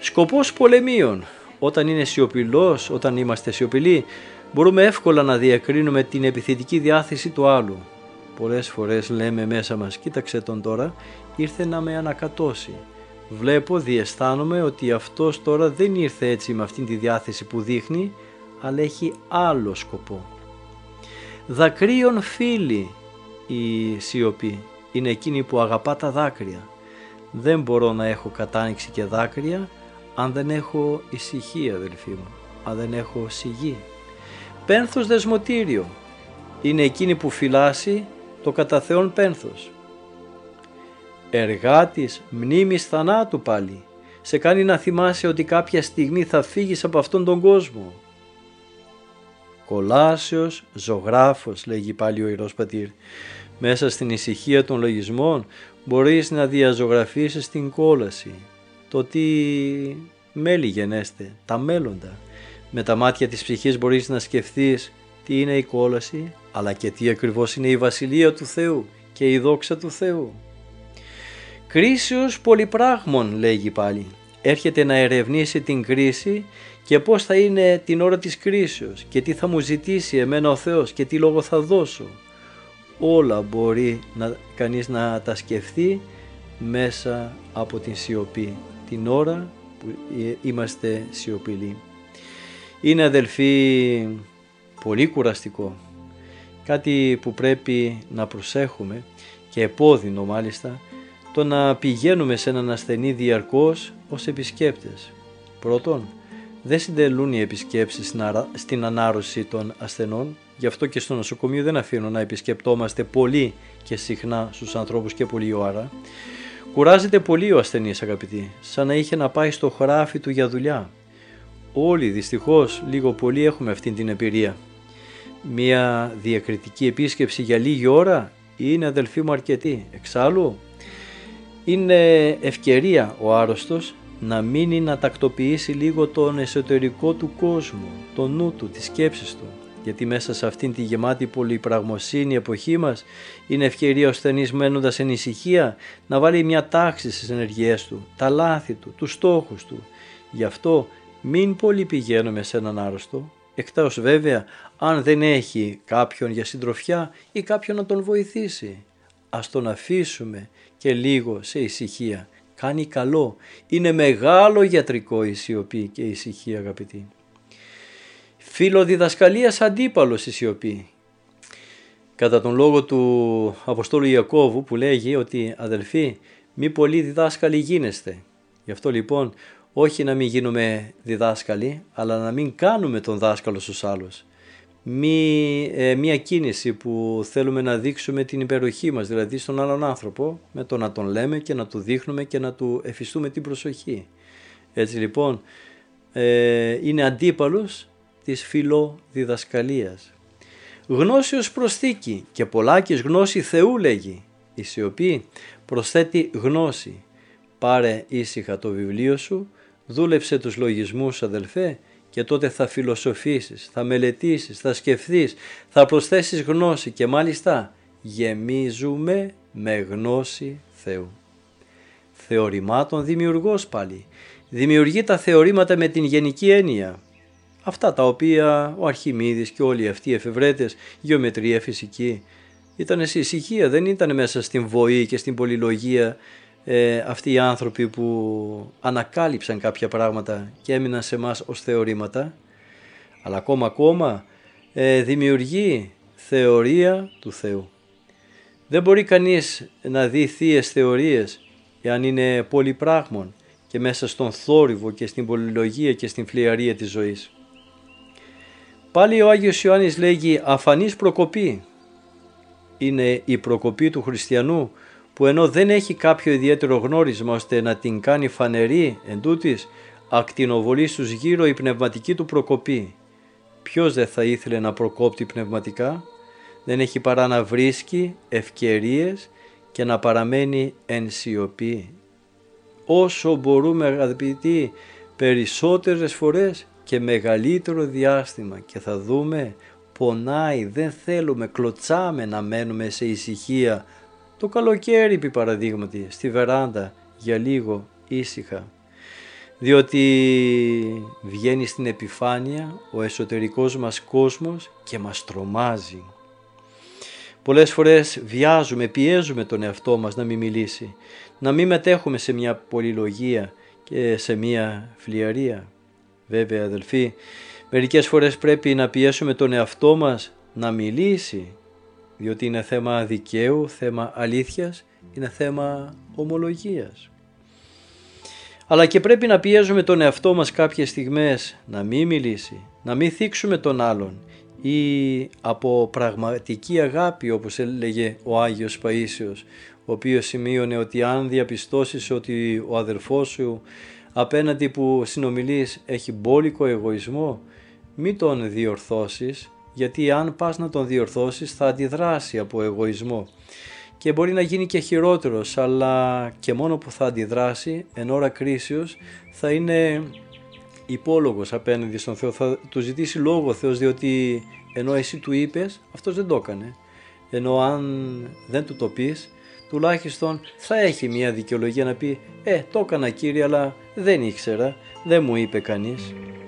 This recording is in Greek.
Σκοπός πολεμίων. Όταν είμαστε σιωπηλοί, μπορούμε εύκολα να διακρίνουμε την επιθετική διάθεση του άλλου. Πολλές φορές λέμε μέσα μας, κοίταξε τον τώρα, ήρθε να με ανακατώσει. Βλέπω, διαισθάνομαι ότι αυτός τώρα δεν ήρθε έτσι με αυτήν τη διάθεση που δείχνει, αλλά έχει άλλο σκοπό. Δακρύων φίλοι η σιωπή. Είναι εκείνη που αγαπά τα δάκρυα. Δεν μπορώ να έχω κατάνοιξη και δάκρυα αν δεν έχω ησυχία, αδελφοί μου, αν δεν έχω σιγή. Πένθος δεσμοτήριο. Είναι εκείνη που φυλάσσει το κατά Θεόν πένθος. Εργάτης μνήμης θανάτου πάλι. Σε κάνει να θυμάσαι ότι κάποια στιγμή θα φύγεις από αυτόν τον κόσμο. Κολάσεως ζωγράφος, λέγει πάλι ο Ιερός Πατήρ. Μέσα στην ησυχία των λογισμών μπορείς να διαζωγραφίσεις την κόλαση. Το τι μέλη γενέστε, τα μέλλοντα. Με τα μάτια της ψυχής μπορείς να σκεφτείς τι είναι η κόλαση, αλλά και τι ακριβώς είναι η Βασιλεία του Θεού και η δόξα του Θεού. Κρίσεως πολυπράγμων, λέγει πάλι. Έρχεται να ερευνήσει την κρίση και πώς θα είναι την ώρα της κρίσεως και τι θα μου ζητήσει εμένα ο Θεός και τι λόγο θα δώσω. Όλα μπορεί κανείς να τα σκεφτεί μέσα από την σιωπή, την ώρα που είμαστε σιωπηλοί. Είναι, αδελφοί, πολύ κουραστικό. Κάτι που πρέπει να προσέχουμε και επώδυνο μάλιστα, το να πηγαίνουμε σε έναν ασθενή διαρκώς ως επισκέπτες. Πρώτον, δεν συντελούν οι επισκέψεις στην ανάρρωση των ασθενών, γι' αυτό και στο νοσοκομείο δεν αφήνω να επισκεπτόμαστε πολύ και συχνά στους ανθρώπους και πολύ ώρα. Κουράζεται πολύ ο ασθενής, αγαπητοί, σαν να είχε να πάει στο χωράφι του για δουλειά. Όλοι δυστυχώς λίγο πολύ έχουμε αυτή την εμπειρία. Μία διακριτική επίσκεψη για λίγη ώρα είναι, αδελφοί μου, αρκετή. Εξάλλου, είναι ευκαιρία ο άρρωστος να μείνει να τακτοποιήσει λίγο τον εσωτερικό του κόσμο, το νου του, τις σκέψεις του. Γιατί μέσα σε αυτήν τη γεμάτη πολυπραγμοσύνη εποχή μας είναι ευκαιρία ο ασθενής, μένοντας εν ησυχία, να βάλει μια τάξη στις ενεργειές του, τα λάθη του, τους στόχους του. Γι' αυτό μην πολύ πηγαίνουμε σε έναν άρρωστο, εκτός βέβαια αν δεν έχει κάποιον για συντροφιά ή κάποιον να τον βοηθήσει. Ας τον αφήσουμε και λίγο σε ησυχία. Κάνει καλό. Είναι μεγάλο γιατρικό η σιωπή και η ησυχία, αγαπητοί. Φιλοδιδασκαλίας αντίπαλος η σιωπή. Κατά τον λόγο του Αποστόλου Ιακώβου που λέγει ότι αδελφοί, μη πολλοί διδάσκαλοι γίνεστε. Γι' αυτό λοιπόν όχι να μην γίνουμε διδάσκαλοι, αλλά να μην κάνουμε τον δάσκαλο στους άλλους. Μία κίνηση που θέλουμε να δείξουμε την υπεροχή μας, δηλαδή στον άλλον άνθρωπο, με το να τον λέμε και να του δείχνουμε και να του εφιστούμε την προσοχή. Έτσι λοιπόν είναι αντίπαλος της φιλοδιδασκαλίας. Γνώσεως προσθήκη και πολλάκις γνώση Θεού, λέγει. Η σιωπή προσθέτει γνώση. Πάρε ήσυχα το βιβλίο σου, δούλεψε τους λογισμούς, αδελφέ, και τότε θα φιλοσοφήσεις, θα μελετήσεις, θα σκεφτείς, θα προσθέσεις γνώση και μάλιστα γεμίζουμε με γνώση Θεού. Θεωρημάτων δημιουργός πάλι. Δημιουργεί τα θεωρήματα με την γενική έννοια. Αυτά τα οποία ο Αρχιμίδης και όλοι αυτοί οι εφευρέτες, γεωμετρία, φυσική, ήταν σε ησυχία, δεν ήταν μέσα στην βοή και στην πολυλογία αυτοί οι άνθρωποι που ανακάλυψαν κάποια πράγματα και έμειναν σε μας ως θεωρήματα, αλλά ακόμα δημιουργεί θεωρία του Θεού. Δεν μπορεί κανείς να δει θείες θεωρίες εάν είναι πολυπράγμων και μέσα στον θόρυβο και στην πολυλογία και στην φλιαρία της ζωής. Πάλι ο Άγιος Ιωάννης λέγει αφανής προκοπή. Είναι η προκοπή του χριστιανού που ενώ δεν έχει κάποιο ιδιαίτερο γνώρισμα ώστε να την κάνει φανερή, εντούτοις ακτινοβολεί στους γύρω η πνευματική του προκοπή. Ποιος δεν θα ήθελε να προκόπτει πνευματικά? Δεν έχει παρά να βρίσκει ευκαιρίες και να παραμένει εν σιωπή. Όσο μπορούμε, αγαπητοί, περισσότερες φορές και μεγαλύτερο διάστημα, και θα δούμε πονάει, δεν θέλουμε, κλωτσάμε να μένουμε σε ησυχία. Το καλοκαίρι, επί παραδείγματι, στη βεράντα για λίγο ήσυχα. διότι βγαίνει στην επιφάνεια ο εσωτερικός μας κόσμος και μας τρομάζει. Πολλές φορές βιάζουμε, πιέζουμε τον εαυτό μας να μην μιλήσει, να μην μετέχουμε σε μια πολυλογία και σε μια φλιαρία. Βέβαια αδελφοί, μερικές φορές πρέπει να πιέσουμε τον εαυτό μας να μιλήσει, διότι είναι θέμα δικαίου, θέμα αλήθειας, είναι θέμα ομολογίας. Αλλά και πρέπει να πιέζουμε τον εαυτό μας κάποιες στιγμές να μην μιλήσει, να μην θίξουμε τον άλλον ή από πραγματική αγάπη, όπως έλεγε ο Άγιος Παΐσιος, ο οποίος σημείωνε ότι αν διαπιστώσεις ότι ο αδερφός σου απέναντι που συνομιλείς έχει μπόλικο εγωισμό, μην τον διορθώσεις, γιατί αν πας να τον διορθώσεις θα αντιδράσει από εγωισμό και μπορεί να γίνει και χειρότερος, αλλά και μόνο που θα αντιδράσει εν ώρα κρίσεως θα είναι υπόλογος απέναντι στον Θεό, θα του ζητήσει λόγο ο Θεός, διότι ενώ εσύ του είπες, αυτός δεν το έκανε, ενώ αν δεν του το πεις, τουλάχιστον θα έχει μια δικαιολογία να πει το έκανα Κύριε, αλλά δεν ήξερα, δεν μου είπε κανείς.